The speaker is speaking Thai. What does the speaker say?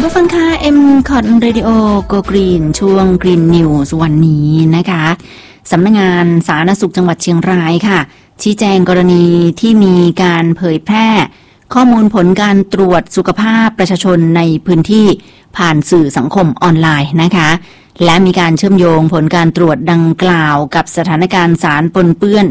ผู้ฟังค่ะ M-Cot Radio Go Green ช่วง Green News วันนี้นะคะสำนักงานสาธารณสุขจังหวัดเชียงรายค่ะชี้แจงกรณีที่มีการเผยแพร่ข้อมูลผลการตรวจสุขภาพประชาชนในพื้นที่ผ่านสื่อสังคมออนไลน์นะคะและมีการเชื่อมโยงผลการตรวจดังกล่าวกับสถานการณ์สารปนเปื้อน